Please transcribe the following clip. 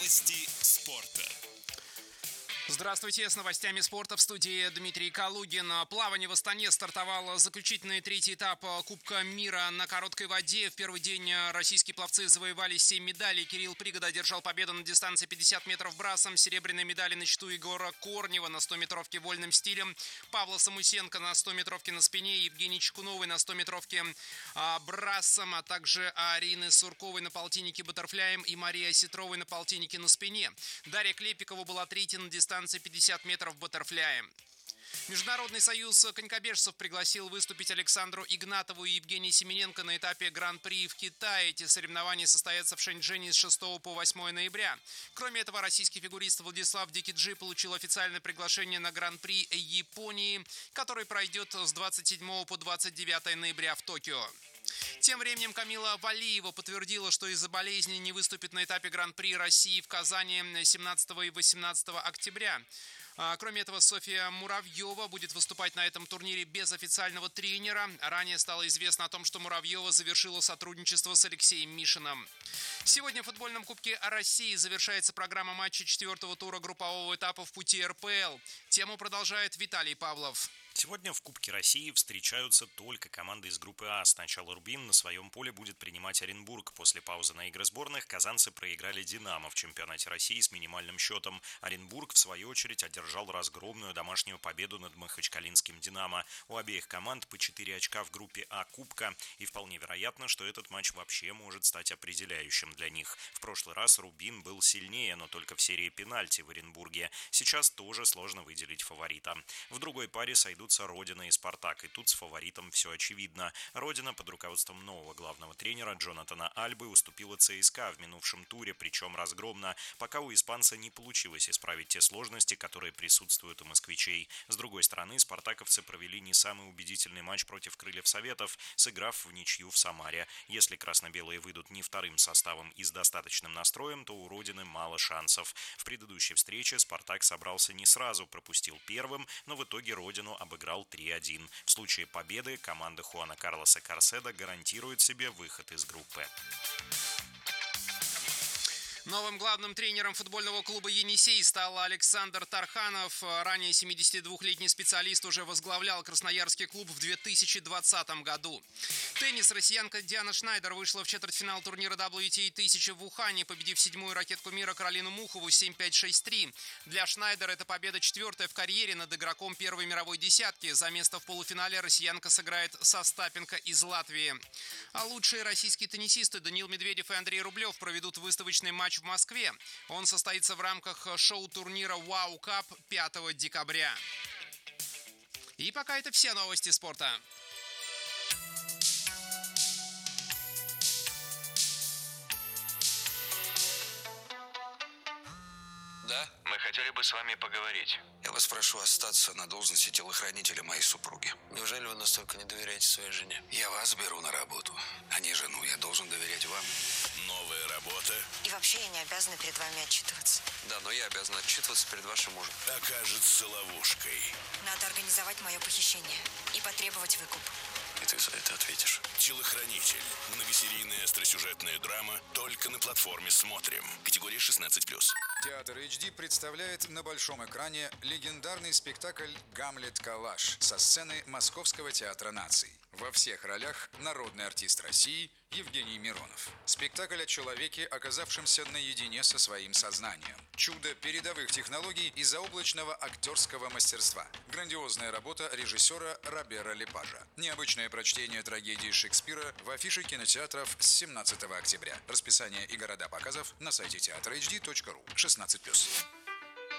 Новости спорта. Здравствуйте, с новостями спорта в студии Дмитрий Калугин. Плавание в Астане стартовал заключительный третий этап Кубка мира на короткой воде. В первый день российские пловцы завоевали 7 медалей. Кирилл Пригода одержал победу на дистанции 50 метров брасом. Серебряные медали на счету Егора Корнева на 100-метровке вольным стилем. Павла Самусенко на 100-метровке на спине. Евгений Чекуновой на 100-метровке брасом. А также Арины Сурковой на полтиннике баттерфляем и Марии Осетровой на полтиннике на спине. Дарья Клепикова была третьей на дистанции 50 метров баттерфляем. Международный союз конькобежцев пригласил выступить Александру Игнатову и Евгению Семененко на этапе Гран-при в Китае. Эти соревнования состоятся в Шэньчжэне с 6 по 8 ноября. Кроме этого, российский фигурист Владислав Дикиджи получил официальное приглашение на Гран-при Японии, который пройдет с 27 по 29 ноября в Токио. Тем временем Камила Валиева подтвердила, что из-за болезни не выступит на этапе Гран-при России в Казани 17 и 18 октября. Кроме этого, Софья Муравьева будет выступать на этом турнире без официального тренера. Ранее стало известно о том, что Муравьева завершила сотрудничество с Алексеем Мишиным. Сегодня в футбольном Кубке России завершается программа матчей четвертого тура группового этапа в пути РПЛ. Тему продолжает Виталий Павлов. Сегодня в Кубке России встречаются только команды из группы А. Сначала Рубин на своем поле будет принимать Оренбург. После паузы на игры сборных казанцы проиграли «Динамо» в чемпионате России с минимальным счетом. Оренбург, в свою очередь, одержал разгромную домашнюю победу над махачкалинским «Динамо». У обеих команд по 4 очка в группе А Кубка. И вполне вероятно, что этот матч вообще может стать определяющим для них. В прошлый раз Рубин был сильнее, но только в серии пенальти в Оренбурге. Сейчас тоже сложно выделить фаворита. В другой паре сойдутся Родина и Спартак, и тут с фаворитом все очевидно. Родина под руководством нового главного тренера Джонатана Альбы уступила ЦСКА в минувшем туре, причем разгромно, пока у испанца не получилось исправить те сложности, которые присутствуют у москвичей. С другой стороны, спартаковцы провели не самый убедительный матч против Крыльев Советов, сыграв в ничью в Самаре. Если красно-белые выйдут не вторым составом и с достаточным настроем, то у Родины мало шансов. В предыдущей встрече Спартак собрался не сразу, пропустил первым, но в итоге Родину обыграл 3-1. В случае победы команда Хуана Карлоса Карседо гарантирует себе выход из группы. Новым главным тренером футбольного клуба «Енисей» стал Александр Тарханов. Ранее 72-летний специалист уже возглавлял красноярский клуб в 2020 году. Теннис. Россиянка Диана Шнайдер вышла в четвертьфинал турнира WTA 1000 в Ухане, победив седьмую ракетку мира Каролину Мухову 7-5-6-3. Для Шнайдер это победа четвертая в карьере над игроком первой мировой десятки. За место в полуфинале россиянка сыграет со Остапенко из Латвии. А лучшие российские теннисисты Даниил Медведев и Андрей Рублев проведут выставочный матч в Москве. Он состоится в рамках шоу-турнира «Вау Кап» 5 декабря. И пока это все новости спорта. Да? Мы хотели бы с вами поговорить. Я вас прошу остаться на должности телохранителя моей супруги. Неужели вы настолько не доверяете своей жене? Я вас беру на работу, а не жену. Я должен доверять вам. Новая работа И вообще я не обязана перед вами отчитываться. Да, но я обязан отчитываться перед вашим мужем. окажется ловушкой. Надо организовать мое похищение и потребовать выкуп. И ты за это ответишь. Телохранитель. Многосерийная остросюжетная драма только на платформе «Смотрим». Категория 16+. Театр HD представляет на большом экране легендарный спектакль «Гамлет Калаш» со сцены Московского театра наций. Во всех ролях народный артист России Евгений Миронов. Спектакль о человеке, оказавшемся наедине со своим сознанием. Чудо передовых технологий и заоблачного актерского мастерства. Грандиозная работа режиссера Робера Лепажа. Необычное прочтение трагедии Шекспира в афише кинотеатров с 17 октября. Расписание и города показов на сайте театрhd.ru. 16+.